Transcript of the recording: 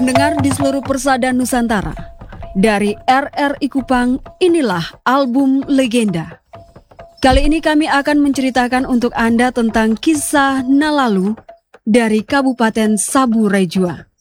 pendengar di seluruh persada Nusantara. Dari RRI Kupang, inilah album Legenda. Kali ini kami akan menceritakan untuk Anda tentang kisah Nalalu dari Kabupaten Sabu Rejua.